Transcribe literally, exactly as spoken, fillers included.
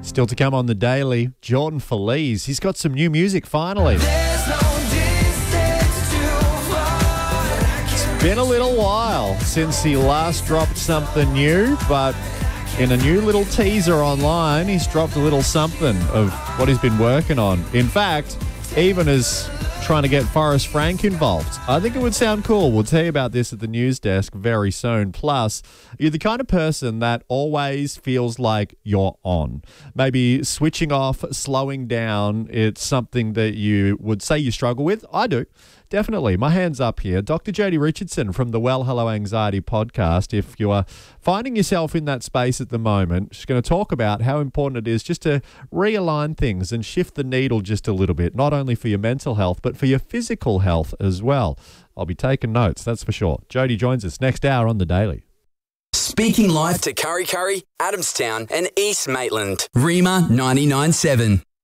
Still to come on the Daily, Jordan Feliz. He's got some new music finally. There's no distance too far. It's been a little while since he last dropped something new, but in a new little teaser online, he's dropped a little something of what he's been working on. In fact, even as trying to get Forrest Frank involved. I think it would sound cool. We'll tell you about this at the news desk very soon. Plus, you're the kind of person that always feels like you're on. Maybe switching off, slowing down, it's something that you would say you struggle with. I do. Definitely. My hand's up here. Doctor Jodie Richardson from the Well Hello Anxiety podcast. If you are finding yourself in that space at the moment, she's going to talk about how important it is just to realign things and shift the needle just a little bit, not only for your mental health, but for your physical health as well. I'll be taking notes, that's for sure. Jodie joins us next hour on The Daily. Speaking live to Curry Curry, Adamstown and East Maitland. Rima ninety-nine point seven.